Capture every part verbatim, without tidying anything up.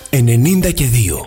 ενενήντα και δύο.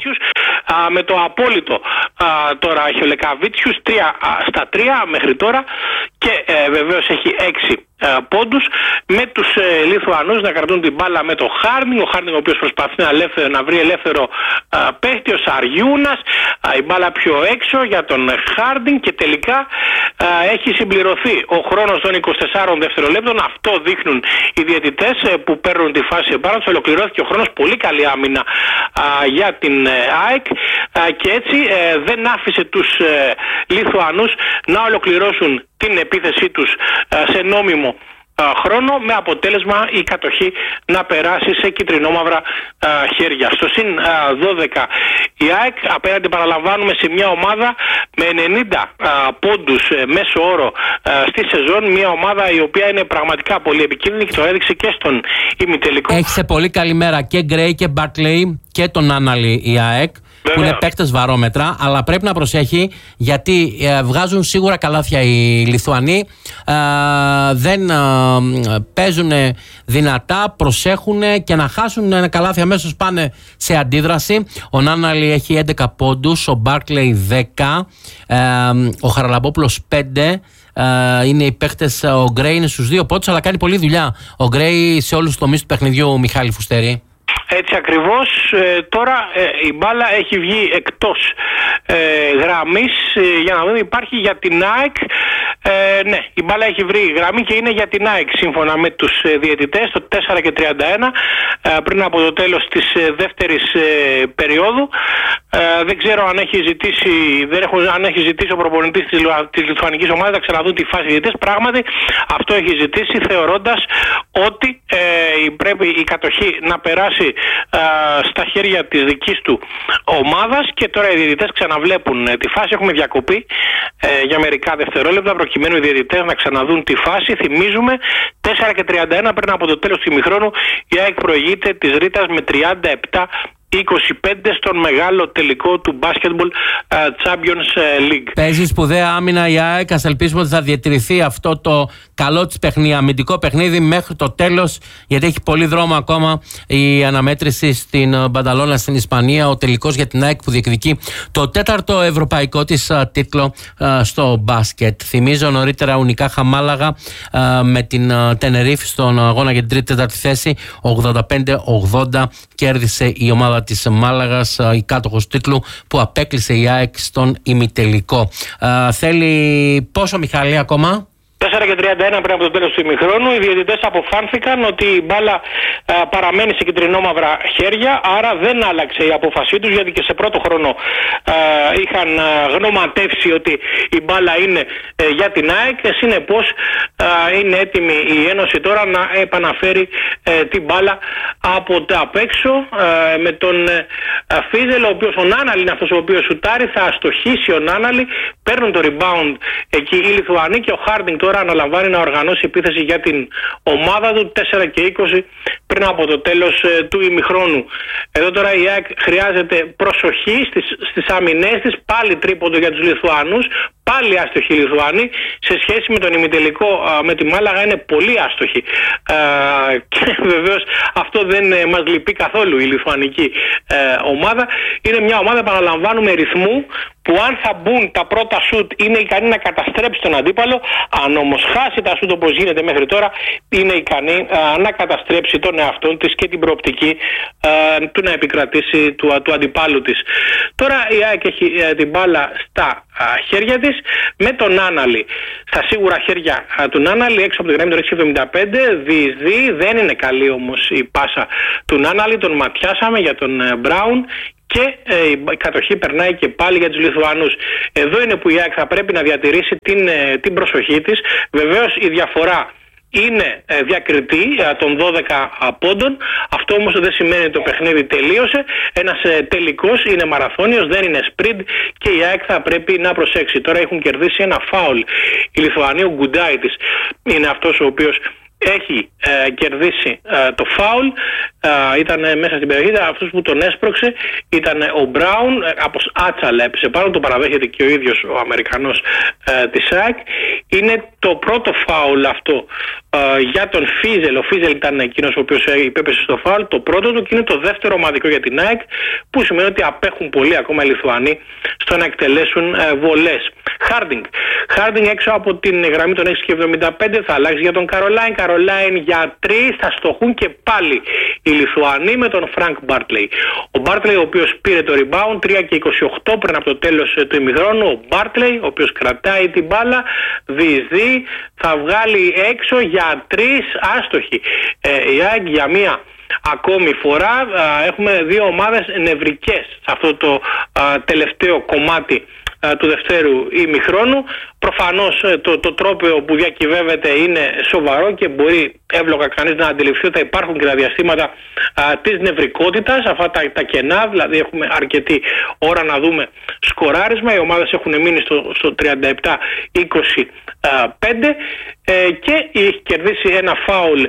Α, με το απόλυτο α, τώρα έχει ο Λεκαβίτσιους τρία στα τρία μέχρι τώρα και ε, βεβαίως έχει έξι ε, πόντους, με τους ε, Λιθουανούς να κρατούν την μπάλα με το Χάρντινγκ, ο Χάρντινγκ ο οποίος προσπαθεί να, ελεύθερο, να βρει ελεύθερο α, παίχτη, ο Σαριούνας, α, η μπάλα πιο έξω για τον Χάρντινγκ και τελικά α, έχει συμπληρωθεί ο χρόνος των είκοσι τεσσάρων δευτερολέπτων. Αυτό δείχνουν οι διαιτητές ε, που παίρνουν τη φάση επάνω τους. Ολοκληρώθηκε ο χρόνος, πολύ καλή άμυνα α, για την ε, ΑΕΚ α, και έτσι ε, δεν άφησε τους ε, Λιθουανούς να ολοκληρώσουν την επίθεσή τους ε, σε νόμιμο χρόνο, με αποτέλεσμα η κατοχή να περάσει σε κυτρινόμαυρα α, χέρια. Στο συν α, δώδεκα η ΑΕΚ απέναντι, παραλαμβάνουμε, σε μια ομάδα με ενενήντα α, πόντους ε, μέσο όρο α, στη σεζόν, μια ομάδα η οποία είναι πραγματικά πολύ επικίνδυνη και το έδειξε και στον ημιτελικό. Έχει σε πολύ καλή μέρα και Γκρέι και Μπαρκλέι και τον Άναλη η ΑΕΚ. Βέβαια. Που είναι παίκτες βαρόμετρα, αλλά πρέπει να προσέχει γιατί ε, βγάζουν σίγουρα καλάθια οι Λιθουανοί, ε, δεν ε, παίζουν δυνατά, προσέχουν και να χάσουν ένα καλάθι αμέσως πάνε σε αντίδραση. Ο Νάναλη έχει έντεκα πόντους, ο Μπάρκλεϊ δέκα, ε, ο Χαραλαμπόπουλος πέντε. Uh, είναι οι παίχτες, ο Γκρέι είναι στους δύο πόντους, αλλά κάνει πολλή δουλειά ο Γκρέι σε όλους τους τομείς του παιχνιδιού, Μιχάλη Φουστέρη. Έτσι ακριβώς. Ε, τώρα ε, η μπάλα έχει βγει εκτός ε, γραμμής ε, για να δούμε, υπάρχει για την ΑΕΚ. Ε, ναι, η μπάλα έχει βρει γραμμή και είναι για την ΑΕΚ σύμφωνα με τους ε, διαιτητές, το τέσσερα και τριάντα ένα ε, πριν από το τέλος της ε, δεύτερης ε, περίοδου. Ε, δεν ξέρω αν έχει ζητήσει, δεν έχω, αν έχει ζητήσει ο προπονητής της, της λιθουανικής ομάδας να ξαναδούν τη φάση διαιτητές. Πράγματι αυτό έχει ζητήσει, θεωρώντας ότι ε, πρέπει η κατοχή να περάσει στα χέρια της δικής του ομάδας και τώρα οι διαιτητές ξαναβλέπουν τη φάση. Έχουμε διακοπή ε, για μερικά δευτερόλεπτα προκειμένου οι διαιτητές να ξαναδούν τη φάση. Θυμίζουμε τέσσερα και τριάντα ένα πριν από το τέλος του ημιχρόνου η ΑΕΚ προηγείται της Ρήτας με τριάντα επτά είκοσι πέντε στον μεγάλο τελικό του Basketball uh, Champions League. Παίζει σπουδαία άμυνα η ΑΕΚ. Ας ελπίσουμε ότι θα διατηρηθεί αυτό το καλό της παιχνίδι, αμυντικό παιχνίδι μέχρι το τέλος, γιατί έχει πολύ δρόμο ακόμα η αναμέτρηση στην Μπανταλώνα στην Ισπανία, ο τελικός για την ΑΕΚ που διεκδικεί το τέταρτο ευρωπαϊκό της uh, τίτλο uh, στο μπάσκετ. Θυμίζω νωρίτερα Ουνικάχα Μάλαγα uh, με την uh, Τενερίφη στον αγώνα για την τρίτη τέταρτη θέση, ογδόντα πέντε ογδόντα κέρδισε η ομάδα της Μάλαγας, η κάτοχος τίτλου, που απέκλεισε η ΑΕΚ στον ημιτελικό. Uh, θέλει πόσο, Μιχάλη, ακόμα? τέσσερα και τριάντα ένα πριν από το τέλος του ημιχρόνου, οι διαιτητές αποφάνθηκαν ότι η μπάλα α, παραμένει σε κυτρινόμαυρα χέρια, άρα δεν άλλαξε η απόφασή τους, γιατί και σε πρώτο χρόνο α, είχαν α, γνωματεύσει ότι η μπάλα είναι ε, για την ΑΕΚ. Συνεπώς α, είναι έτοιμη η Ένωση τώρα να επαναφέρει ε, την μπάλα από τα απ' έξω ε, με τον ε, Φίζελ, ο οποίος, ο Νάναλη είναι αυτός ο οποίος σουτάρει, θα αστοχίσει ο Νάναλη, παίρνουν το rebound εκεί οι Λιθουανοί και ο Χάρντινγκ τώρα αναλαμβάνει να οργανώσει επίθεση για την ομάδα του. Τέσσερα και είκοσι πριν από το τέλος ε, του ημιχρόνου. Εδώ τώρα η ΑΕΚ χρειάζεται προσοχή στις, στις αμυνές της, πάλι τρίποντο για τους Λιθουανούς, πάλι άστοχοι οι Λιθουανοί. Σε σχέση με τον ημιτελικό α, με τη Μάλαγα είναι πολύ άστοχοι. Α, και βεβαίως αυτό δεν ε, μας λυπεί καθόλου η λιθουανική ε, ομάδα. Είναι μια ομάδα, παραλαμβάνουμε, ρυθμού, που αν θα μπουν τα πρώτα σουτ είναι ικανή να καταστρέψει τον αντίπαλο. Αν όμως χάσει τα σουτ όπως γίνεται μέχρι τώρα, είναι ικανή α, να καταστρέψει τον εαυτό της και την προοπτική α, του να επικρατήσει του, του αντιπάλου της. Τώρα η ΑΕΚ έχει α, την μπάλα στα α, χέρια της, με τον Νάναλη στα σίγουρα χέρια α, του Νάναλη, έξω από το γραμμή των έξι εβδομήντα πέντε, διεισδύει, δεν είναι καλή όμως η πάσα του Νάναλη, τον ματιάσαμε για τον Μπράουν. Και ε, η κατοχή περνάει και πάλι για τους Λιθουανούς. Εδώ είναι που η ΑΕΚ θα πρέπει να διατηρήσει την, ε, την προσοχή της. Βεβαίως η διαφορά είναι ε, διακριτή ε, των δώδεκα πόντων. Αυτό όμως δεν σημαίνει ότι το παιχνίδι τελείωσε. Ένας ε, τελικός είναι μαραθώνιος, δεν είναι sprint και η ΑΕΚ θα πρέπει να προσέξει. Τώρα έχουν κερδίσει ένα φάουλ. Η Λιθουανία, ο Γκουντάιτης είναι αυτός ο οποίος έχει ε, κερδίσει ε, το φάουλ, ε, ήταν ε, μέσα στην περιοχή. Αυτός που τον έσπρωξε ήταν ε, ο Μπράουν, ε, από άτσαλα έπεσε πάνω, το παραδέχεται και ο ίδιος ο Αμερικανός ε, της ΑΕΚ. Είναι το πρώτο φάουλ αυτό για τον Φίζελ. Ο Φίζελ ήταν εκείνος ο οποίος υπέπεσε στο φάουλ, το πρώτο του, και είναι το δεύτερο ομαδικό για την ΑΕΚ, που σημαίνει ότι απέχουν πολύ ακόμα οι Λιθουανοί στο να εκτελέσουν ε, βολές. Χάρντινγκ. Χάρντινγκ έξω από την γραμμή των έξι και εβδομήντα πέντε, θα αλλάξει για τον Καρολάιν. Καρολάιν για τρία, θα στοχούν και πάλι οι Λιθουανοί με τον Φρανκ Μπάρτλεϊ. Ο Μπάρτλεϊ, ο οποίος πήρε το rebound, τρία και είκοσι οκτώ πριν από το τέλος του ημιχρόνου. Ο Μπάρτλεϊ, ο οποίος κρατάει την μπάλα, διεισδύει, θα βγάλει έξω για τρεις, άστοχοι. Ε, η ΑΕΚ για μία ακόμη φορά. Α, έχουμε δύο ομάδες νευρικές σε αυτό το α, τελευταίο κομμάτι α, του δευτέρου ημιχρόνου. Προφανώς το, το τρόπαιο που διακυβεύεται είναι σοβαρό και μπορεί εύλογα κανείς να αντιληφθεί ότι θα υπάρχουν και τα διαστήματα α, της νευρικότητας, αυτά τα, τα κενά, δηλαδή έχουμε αρκετή ώρα να δούμε σκοράρισμα. Οι ομάδες έχουν μείνει στο, στο τριάντα επτά είκοσι πέντε ε, και έχει κερδίσει ένα φάουλ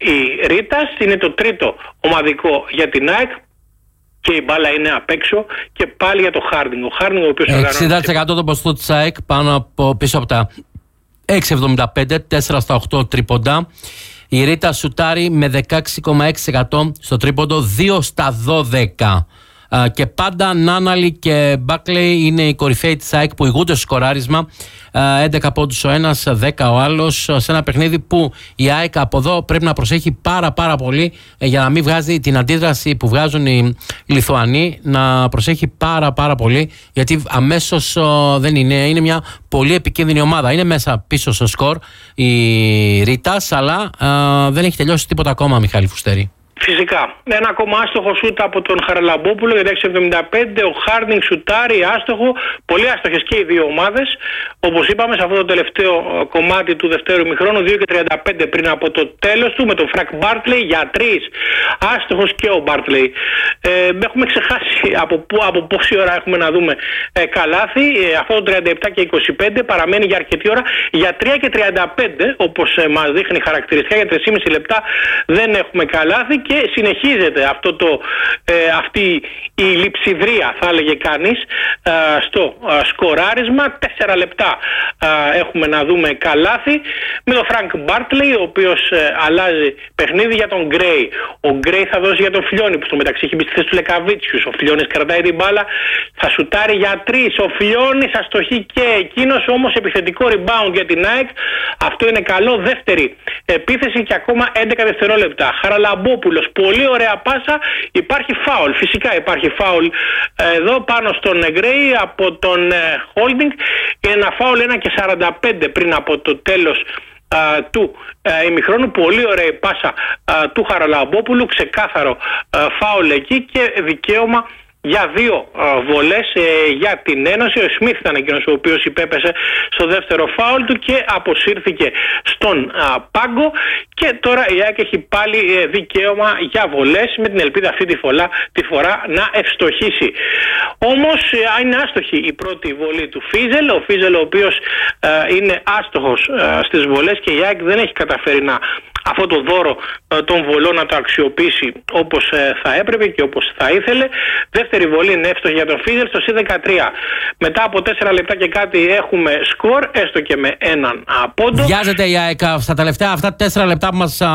η Ρίτας, είναι το τρίτο ομαδικό για την ΑΕΚ. Και η μπάλα είναι απ' έξω και πάλι για το Χάρντινγκ. Ο Χάρντινγκ, ο οποίος εξήντα τοις εκατό το ποσοστό της ΑΕΚ πάνω από, πίσω από τα έξι εβδομήντα πέντε, τέσσερα στα οκτώ τρίποντα. Η Ρίτα σουτάρει με δεκαέξι κόμμα έξι τοις εκατό στο τρίποντο, δύο στα δώδεκα. Και πάντα Νάναλι και Μπάκλεϊ είναι οι κορυφαίοι της ΑΕΚ που ηγούνται στο σκοράρισμα. έντεκα πόντους ο ένας, δέκα ο άλλος, σε ένα παιχνίδι που η ΑΕΚ από εδώ πρέπει να προσέχει πάρα πάρα πολύ για να μην βγάζει την αντίδραση που βγάζουν οι Λιθουανοί, να προσέχει πάρα πάρα πολύ, γιατί αμέσως δεν είναι, είναι μια πολύ επικίνδυνη ομάδα. Είναι μέσα πίσω στο σκορ η Ρίτας, αλλά α, δεν έχει τελειώσει τίποτα ακόμα, Μιχάλη Φουστέρη. Φυσικά. Ένα ακόμα άστοχο σούτ από τον Χαραλαμπόπουλο για τα έξι εβδομήντα πέντε. Ο Χάρντινγκ σουτάρει άστοχο. Πολύ άστοχες και οι δύο ομάδες. Όπως είπαμε, σε αυτό το τελευταίο κομμάτι του δευτέρου ημιχρόνου, δύο και τριάντα πέντε πριν από το τέλος του, με τον Φρανκ Μπάρτλεϊ για τρεις. Άστοχος και ο Μπάρτλεϊ. Ε, έχουμε ξεχάσει από, που, από πόση ώρα έχουμε να δούμε ε, καλάθι. Ε, αυτό το τριάντα επτά και είκοσι πέντε παραμένει για αρκετή ώρα. Για τρία και τριάντα πέντε, όπως ε, μας δείχνει χαρακτηριστικά, για τρία και μισό λεπτά δεν έχουμε καλάθι. Και συνεχίζεται αυτό το, ε, αυτή η λειψιδρία, θα έλεγε κανείς, ε, στο ε, σκοράρισμα. Τέσσερα λεπτά ε, έχουμε να δούμε καλάθι με τον Φρανκ Μπάρτλεϊ, ο οποίος ε, αλλάζει παιχνίδι για τον Γκρέι. Ο Γκρέι θα δώσει για τον Φλιόνι, που στο μεταξύ έχει μπει στη θέση του Λεκαβίτσιους. Ο Φλιόνις κρατάει την μπάλα, θα σουτάρει για τρεις. Ο Φλιόνις αστοχεί και εκείνος, όμως επιθετικό rebound για την ΑΕΚ. Αυτό είναι καλό. Δεύτερη επίθεση και ακόμα έντεκα δευτερόλεπτα. Χαραλαμπόπουλος, πολύ ωραία πάσα, υπάρχει φάουλ. Φυσικά υπάρχει φάουλ εδώ πάνω στον Γκρέι από τον Holding. Ένα φάουλ ένα και σαράντα πέντε πριν από το τέλος α, του α, ημιχρόνου. Πολύ ωραία η πάσα α, του Χαραλαμπόπουλου, ξεκάθαρο α, φάουλ εκεί και δικαίωμα για δύο uh, βολές ε, για την Ένωση. Ο Σμιθ ήταν εκείνος ο οποίος υπέπεσε στο δεύτερο φάουλ του και αποσύρθηκε στον uh, πάγκο, και τώρα η ΑΕΚ έχει πάλι ε, δικαίωμα για βολές, με την ελπίδα αυτή τη φορά, τη φορά να ευστοχίσει. Όμως ε, είναι άστοχη η πρώτη βολή του Φίζελ, ο Φίζελ ο οποίος ε, είναι άστοχος ε, στις βολές, και η ΑΕΚ δεν έχει καταφέρει να αυτό το δώρο ε, των βολών να το αξιοποιήσει όπως ε, θα έπρεπε και όπως θα ήθελε. Δεύτερη βολή είναι εύστοχη για τον Φίζελ στο σι δεκατρία. Μετά από τέσσερα λεπτά και κάτι έχουμε σκορ, έστω και με έναν πόντο. Βιάζεται η ΑΕΚ στα τελευταία αυτά τέσσερα λεπτά που μας,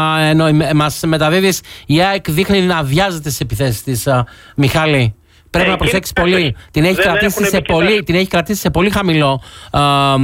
μας μεταδίδεις. Η ΑΕΚ δείχνει να βιάζεται στις επιθέσεις της, α, Μιχάλη. Πρέπει ε, να προσέξει πολύ. Την έχει, κρατήσει σε πολύ, την έχει κρατήσει σε πολύ χαμηλό α,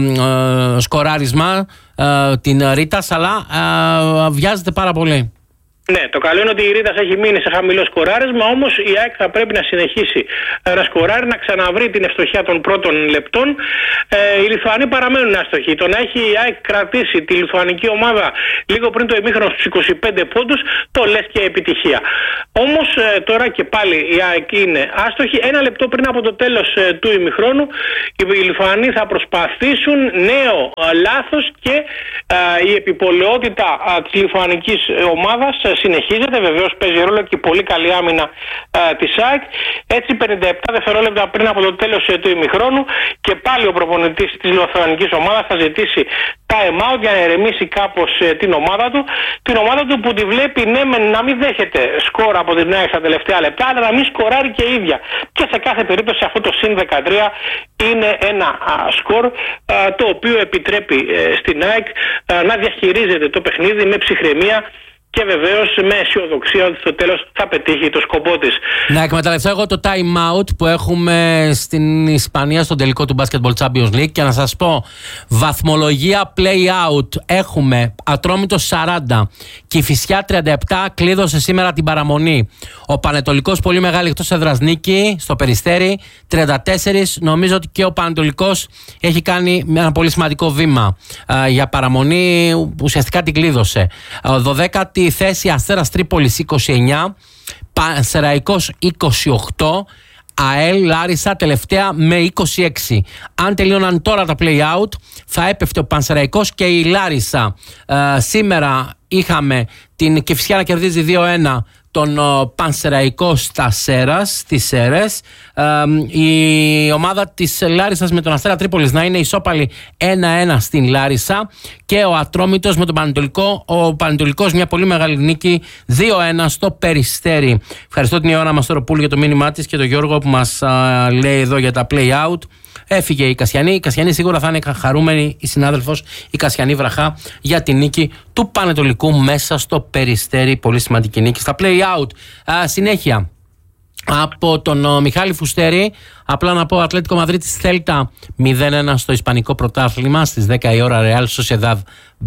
α, σκοράρισμα α, την Ρίτας, αλλά α, βιάζεται πάρα πολύ. Ναι, το καλό είναι ότι η Ρίτας έχει μείνει σε χαμηλό σκοράρισμα, όμως η ΑΕΚ θα πρέπει να συνεχίσει να σκοράρει, να ξαναβρει την ευστοχία των πρώτων λεπτών. Ε, οι Λιθουανοί παραμένουν άστοχοι. Το να έχει η ΑΕΚ κρατήσει τη λιθουανική ομάδα λίγο πριν το ημίχρονο στους είκοσι πέντε πόντους, το λες και επιτυχία. Όμως ε, τώρα και πάλι η ΑΕΚ είναι άστοχη. Ένα λεπτό πριν από το τέλος ε, του ημιχρόνου, οι Λιθουανοί θα προσπαθήσουν νέο ε, λάθος, και ε, η επιπολαιότητα ε, της λιθουανικής ομάδας συνεχίζεται. Βεβαίως παίζει ρόλο και η πολύ καλή άμυνα ε, της ΑΕΚ. Έτσι πενήντα επτά δευτερόλεπτα πριν από το τέλος ε, του ημιχρόνου και πάλι ο προπονητής της λιθουανικής ομάδας θα ζητήσει time out για να ερεμήσει κάπως ε, την ομάδα του. Την ομάδα του που τη βλέπει ναι με να μην δέχεται σκορ από την ΑΕΚ στα τελευταία λεπτά, αλλά να μην σκοράρει και η ίδια. Και σε κάθε περίπτωση αυτό το συν δεκατρία είναι ένα α, σκορ α, το οποίο επιτρέπει ε, στην ΑΕΚ α, να διαχειρίζεται το παιχνίδι με ψυχραιμία και βεβαίως με αισιοδοξία ότι στο τέλος θα πετύχει το σκοπό της. Να εκμεταλλευτώ εγώ το time out που έχουμε στην Ισπανία στον τελικό του Basketball Champions League και να σας πω βαθμολογία play out. Έχουμε Ατρόμητος σαράντα, Κηφισιά τριάντα επτά, κλείδωσε σήμερα την παραμονή. Ο Πανετολικός πολύ μεγάλη εκτός έδρας νίκη στο Περιστέρι τριάντα τέσσερα. Νομίζω ότι και ο Πανετολικός έχει κάνει ένα πολύ σημαντικό βήμα α, για παραμονή, ουσιαστικά την κλείδωσε. δωδέκατη θέση Αστέρας Τρίπολης είκοσι εννιά, Πανσεραϊκός είκοσι οκτώ, ΑΕΛ Λάρισα τελευταία με είκοσι έξι. Αν τελείωναν τώρα τα play out θα έπεφτε ο Πανσεραϊκός και η Λάρισα. Ε, σήμερα είχαμε την Κηφισιά να κερδίζει δύο ένα τον Πανσεραϊκό στα Σέρας, στις Σέρες. Ε, η ομάδα της Λάρισσας με τον Αστέρα Τρίπολης να είναι ισόπαλη ένα ένα στην Λάρισα και ο Ατρόμητος με τον Πανετολικό. Ο Πανετολικός μια πολύ μεγάλη νίκη δύο ένα στο Περιστέρι. Ευχαριστώ την Ιωάννα Μαστοροπούλου για το μήνυμά της και τον Γιώργο που μας α, λέει εδώ για τα play out. Έφυγε η Κασιανή. Η Κασιανή σίγουρα θα είναι χαρούμενη, η συνάδελφος η Κασιανή Βραχά, για τη νίκη του Πανετολικού μέσα στο Περιστέρι. Πολύ σημαντική νίκη στα play out. Α, συνέχεια από τον ο, Μιχάλη Φουστέρη. Απλά να πω Ατλέτικο Μαδρίτης Θέλτα μηδέν ένα στο Ισπανικό Πρωτάθλημα. Στις δέκα η ώρα Real Sociedad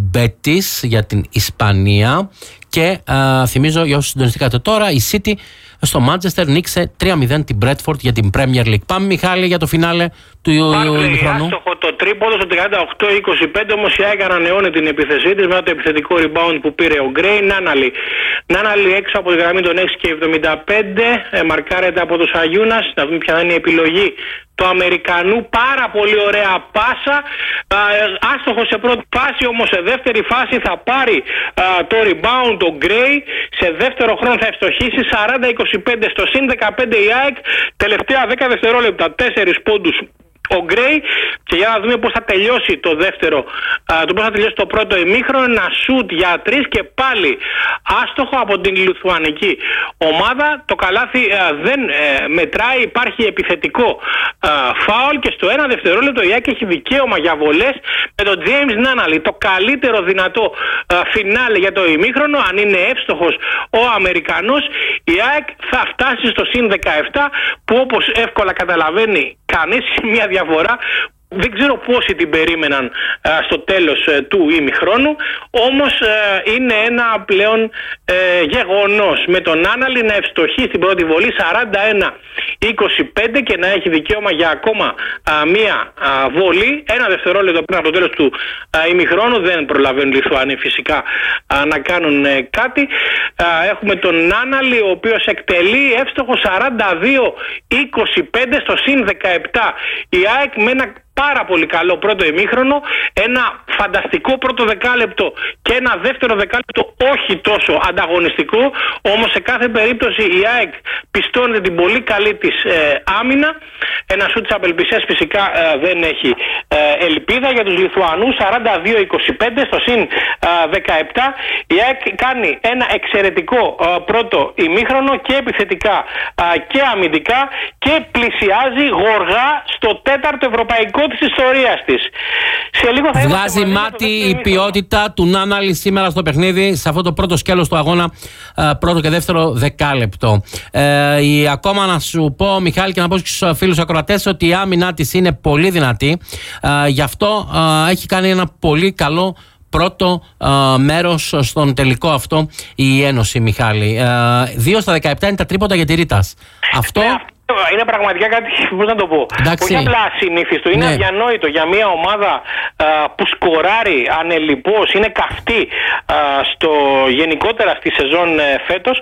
Betis για την Ισπανία. Και α, θυμίζω για όσους συντονιστήκατε τώρα, η City στο Μάντσεστερ νίκησε τρία μηδέν την Μπρέτφορντ για την Premier League. Πάμε Μιχάλη για το φινάλε του ημιχρόνου. Άστοχο το τρίποντο στο τριάντα οκτώ είκοσι πέντε, όμως η ΑΕΚ ανανεώνει την επίθεσή της μετά το επιθετικό rebound που πήρε ο Γκρέι. Νάναλι. Νάναλι έξω από τη γραμμή των έξι και εβδομήντα πέντε, ε, μαρκάρεται από τους Αγιούνας. Να δούμε ποια είναι η επιλογή του Αμερικανού. Πάρα πολύ ωραία πάσα. Α, άστοχο σε πρώτη φάση, όμως σε δεύτερη φάση θα πάρει α, το rebound ο Γκρέι. Σε δεύτερο χρόνο θα ευστοχίσει σαράντα είκοσι πέντε στο συν δεκαπέντε η ΑΕΚ. Τελευταία δέκα δευτερόλεπτα, τέσσερις πόντους ο Γκρέι. Και για να δούμε πώς θα τελειώσει το δεύτερο, α, το πώς θα τελειώσει το πρώτο ημίχρονο. Ένα σουτ για τρεις και πάλι άστοχο από την λιθουανική ομάδα. Το καλάθι α, δεν ε, μετράει, υπάρχει επιθετικό α, φάουλ και στο ένα δευτερόλεπτο η ΑΕΚ έχει δικαίωμα για βολές με τον James Νάναλι. Το καλύτερο δυνατό α, φινάλε για το ημίχρονο. Αν είναι εύστοχος ο Αμερικανός, η ΑΕΚ θα φτάσει στο συν δεκαεπτά που όπως εύκολα καταλαβαίνει κανείς, μια διαφορά. Δεν ξέρω πόσοι την περίμεναν α, στο τέλος ε, του ημιχρόνου, όμως ε, είναι ένα πλέον ε, γεγονός με τον Άναλη να ευστοχεί στην πρώτη βολή σαράντα ένα είκοσι πέντε και να έχει δικαίωμα για ακόμα α, μία α, βολή. Ένα δευτερόλεπτο πριν από το τέλος του α, ημιχρόνου, δεν προλαβαίνουν οι Λιθουανοί φυσικά α, να κάνουν ε, κάτι. Α, έχουμε τον Άναλη ο οποίος εκτελεί εύστοχο σαράντα δύο είκοσι πέντε στο συν δεκαεπτά. Η ΑΕΚ με ένα πάρα πολύ καλό πρώτο ημίχρονο, ένα φανταστικό πρώτο δεκάλεπτο και ένα δεύτερο δεκάλεπτο όχι τόσο ανταγωνιστικό, όμως σε κάθε περίπτωση η ΑΕΚ πιστώνεται την πολύ καλή της ε, άμυνα. Ένα σουτ της απελπισίας φυσικά ε, δεν έχει ε, ελπίδα για τους Λιθουανούς. Σαράντα δύο είκοσι πέντε στο συν ε, δεκαεπτά. Η ΑΕΚ κάνει ένα εξαιρετικό ε, πρώτο ημίχρονο και επιθετικά ε, και αμυντικά και πλησιάζει γοργά στο τέταρτο ευρωπαϊκό της ιστορίας της. Σε λίγο θα βγάζει μάτι η ποιότητα του Νάναλη σήμερα στο παιχνίδι, σε αυτό το πρώτο σκέλος του αγώνα, πρώτο και δεύτερο δεκάλεπτο. Ε, η, ακόμα να σου πω, Μιχάλη, και να πω στους φίλους ακροατές ότι η άμυνά της είναι πολύ δυνατή. Ε, γι' αυτό ε, έχει κάνει ένα πολύ καλό πρώτο ε, μέρος στον τελικό αυτό η Ένωση, Μιχάλη. Ε, δύο στα δεκαεπτά είναι τα τρίποτα για τη Ρίτας. Αυτό... Είναι πραγματικά κάτι, πώς να το πω, εντάξει, όχι απλά ασυνήθιστο, είναι ναι. αδιανόητο για μια ομάδα α, που σκοράρει ανελιπώς, είναι καυτή α, στο, γενικότερα στη σεζόν ε, φέτος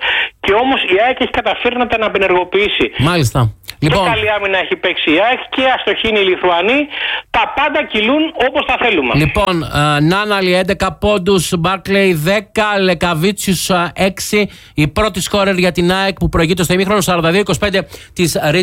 Και όμως η ΑΕΚ έχει καταφέρει να τα αναπενεργοποιήσει. Μάλιστα. Λοιπόν, και καλή άμυνα έχει παίξει η ΑΕΚ και αστοχή είναι οι Λιθουανοί. Τα πάντα κυλούν όπως τα θέλουμε. Λοιπόν, uh, Νάναλι έντεκα πόντους, Μπάρκλεϊ δέκα, Λεκαβίτσιους έξι. Η πρώτη σκόρερ για την ΑΕΚ που προηγείται στο ημίχρονο, σαράντα δύο είκοσι πέντε της Ρίτσα.